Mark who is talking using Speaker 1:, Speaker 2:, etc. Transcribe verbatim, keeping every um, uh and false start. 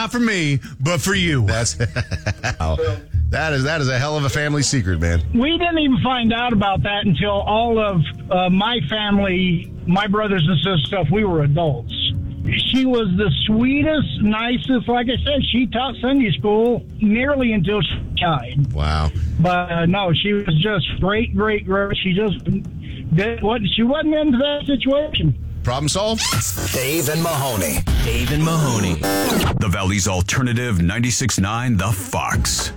Speaker 1: not for me, but for you.
Speaker 2: That's wow. that is that is a hell of a family secret, man.
Speaker 3: We didn't even find out about that until all of uh, my family, my brothers and sisters, stuff. We were adults. She was the sweetest, nicest. Like I said, she taught Sunday school nearly until she died.
Speaker 2: Wow.
Speaker 3: But uh, no, she was just great, great, great. She just did what she wasn't into that situation.
Speaker 2: Problem solved?
Speaker 4: Dave and Mahoney.
Speaker 5: Dave and Mahoney.
Speaker 6: The Valley's Alternative ninety-six point nine The Fox.